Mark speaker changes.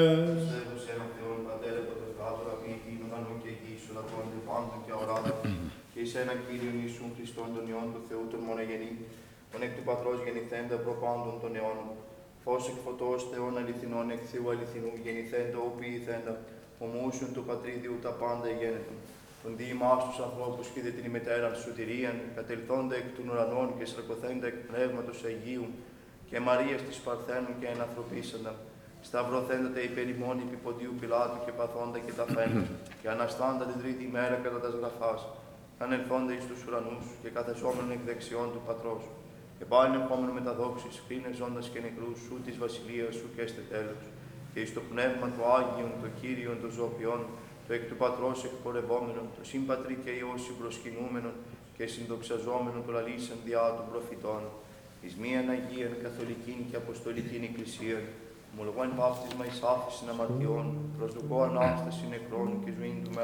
Speaker 1: Πιστεύω σε έναν Θεόν, Πατέρα, Πρωτοστάτορα, ποιητή, ουρανού και γης, ολατώνται πάντων και αοράτων, και εις έναν Κύριον Ιησούν Χριστόν, τον Υιόν του Θεού, τον μονογενή, τον εκ του Πατρός γεννηθέντα προπάντων των αιώνων, φως εκ φωτός Θεών αληθινών, εκ Θεού αληθινού, γεννηθέντα ο ποιηθέντα, ομούσιον του Πατρίδιου τα πάντα γένετον, τον δι' ημάς τους ανθρώπους και δε την ημετέραν σωτηρίαν, κατελθόντα εκ των ουρανών και σαρκωθέντα εκ πνεύματος Αγίου, και Μαρίας της Παρθένου και ενανθρωπίσαντα, σταυρωθέντα τα υπερημών επί Ποντίου Πιλάτου και παθόντα και τα φαίνοντα, και αναστάντα την τρίτη ημέρα κατά τας γραφάς, ανελθόντα εις τους ουρανούς και καθεσόμενον εκ δεξιών του Πατρός, και πάλιν ερχόμενο με τα δόξης, κρίνες ζώντας και νεκρούς, σου της βασιλείας σου και έστε τέλος, και εις το πνεύμα του Άγιον, το Κύριον των ζωοποιών, το εκ του Πατρός εκπορευόμενον, το συμπατρί και Υιό συμπροσκυνούμενον και συνδοξαζόμενον το λαλήσαν διά των προφητών, εις μίαν Αγίαν Καθολικήν και Αποστολικήν Εκκλησίαν, ομολογώ εν βάπτισμα εις άφεσιν αμαρτιών, προσδοκώ Ανάσταση νεκρών και ζωήν του